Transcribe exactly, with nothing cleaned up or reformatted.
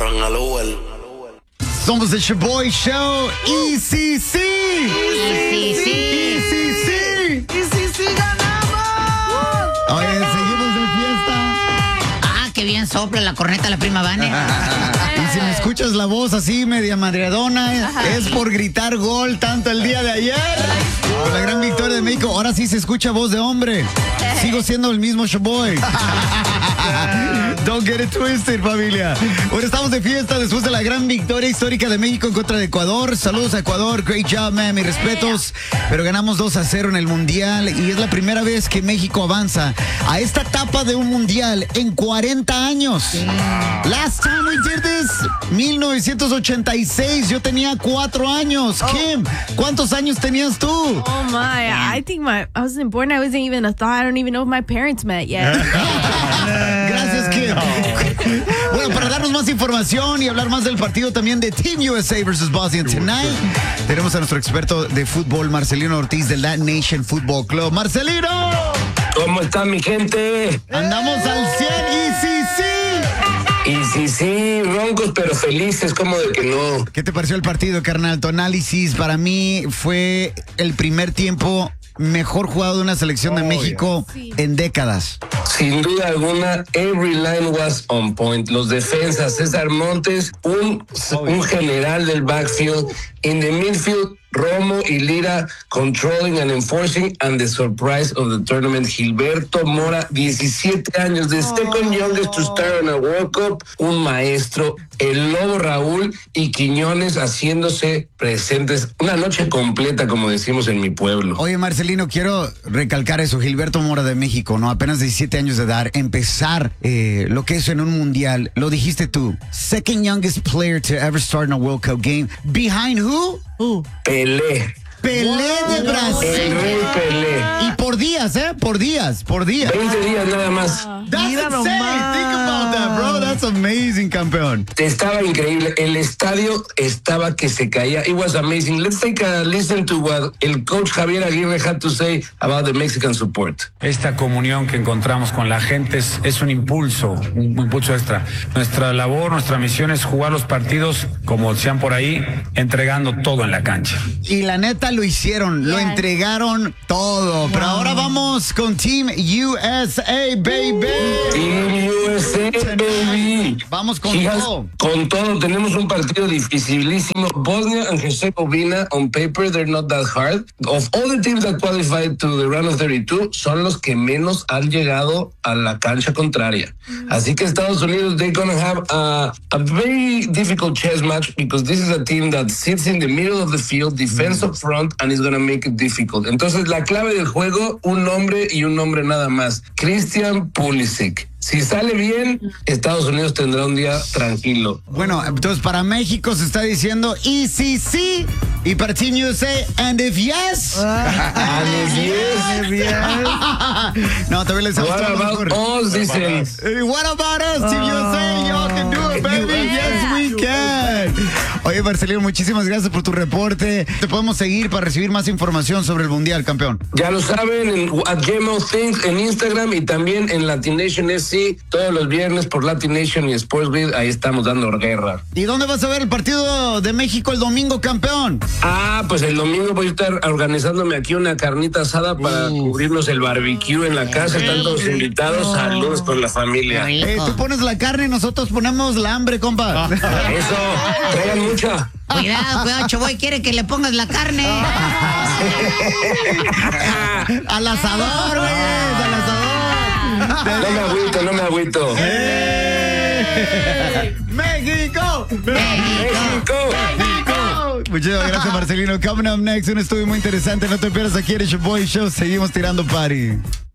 Somos el Shoboy Show. Y sí, sí. Y sí, sí. Y sí, sí. Y sí, sí, ganamos. Oye, seguimos de fiesta. Ah, qué bien sopla la corneta la prima Vane. Y si me escuchas la voz así media madreadona, es por gritar gol tanto el día de ayer. Con la gran victoria de México. Ahora sí se escucha voz de hombre. Sigo siendo el mismo Shoboy. Don't get it twisted, familia. Bueno, estamos de fiesta después de la gran victoria histórica de México en contra de Ecuador. Saludos a Ecuador, great job, man, mis respetos. Pero ganamos dos a cero en el Mundial y es la primera vez que México avanza a esta etapa de un Mundial en cuarenta años. Last time we did this, mil novecientos ochenta y seis, yo tenía cuatro años. Kim, ¿cuántos años tenías tú? Oh my, I think my, I wasn't born, I wasn't even a thought, I don't even know if my parents met yet. Gracias, Kim. Bueno, para darnos más información y hablar más del partido también de Team U S A versus Bosnia Tonight, tenemos a nuestro experto de fútbol, Marcelino Ortiz, del That Nation Football Club. ¡Marcelino! ¿Cómo está mi gente? Andamos al cien y sí, sí. Y sí, sí, roncos pero felices, como de que no. ¿Qué te pareció el partido, carnal? Tu análisis para mí fue el primer tiempo mejor jugado de una selección de México en décadas. Sin duda alguna, every line was on point. Los defensas, César Montes, un, un general del backfield. In the midfield, Romo y Lira controlling and enforcing, and the surprise of the tournament, Gilberto Mora, diecisiete años, the second youngest to start in a World Cup, un maestro, el Lobo Raúl y Quiñones haciéndose presentes. Una noche completa, como decimos en mi pueblo. Oye, Marcelino, quiero recalcar eso, Gilberto Mora de México, ¿no? Apenas diecisiete años de edad, empezar eh, lo que es en un mundial, lo dijiste tú, second youngest player to ever start in a World Cup game, behind who? Who? Pelé. Pelé de Brasil. El rey Pelé. Y por días, ¿eh? Por días, por días. veinte días nada más. That's Mira insane. nomás. Think about that, bro. That's amazing, campeón. Estaba increíble. El estadio estaba que se caía. It was amazing. Let's take a listen to what el coach Javier Aguirre had to say about the Mexican support. Esta comunión que encontramos con la gente es, es un impulso, un impulso extra. Nuestra labor, nuestra misión es jugar los partidos, como decían por ahí, entregando todo en la cancha. Y la neta lo hicieron, lo Yes. entregaron todo. Pero ahora vamos con Team U S A, baby. Team U S A, baby. Vamos con Hijas, todo. con todo. Tenemos un partido dificilísimo. Bosnia and Herzegovina, on paper, they're not that hard. Of all the teams that qualified to the round of thirty-two, son los que menos han llegado a la cancha contraria. Así que Estados Unidos, they're gonna have a, a very difficult chess match because this is a team that sits in the middle of the field, defense up front, and is gonna make it difficult. Entonces, la clave del juego, un nombre y un nombre nada más. Christian Pulisic. Si sale bien, Estados Unidos tendrá un día tranquilo. Bueno, entonces para México se está diciendo y sí, sí. Y para Team U S A, and if yes. And if yes. And if yes. No, también les What gustó about mejor. us, dicen. Hey, what about us, Team U S A? Y'all can do it, baby. Yes, we can. Oye, Marcelino, muchísimas gracias por tu reporte. Te podemos seguir para recibir más información sobre el Mundial, campeón. Ya lo saben, en, at J M O Things en Instagram y también en Latin Nation F C todos los viernes por Latin Nation y Sports Grid. Ahí estamos dando guerra. ¿Y dónde vas a ver el partido de México el domingo, campeón? Ah, pues el domingo voy a estar organizándome aquí una carnita asada para Uh. cubrirnos el barbecue en la casa. Están todos invitados. Saludos con la familia. Eh, tú pones la carne y nosotros ponemos la hambre, compa. Eso, traigan mucha. Cuidado, cuidado, Choboy quiere que le pongas la carne. Al asador, güey. Al asador. No me agüito, no me agüito. ¡Eh! ¡México! México. ¡México! Muchas gracias, Marcelino. Coming up next, un estudio muy interesante. No te pierdas aquí en el Shoboy Show. Seguimos tirando party.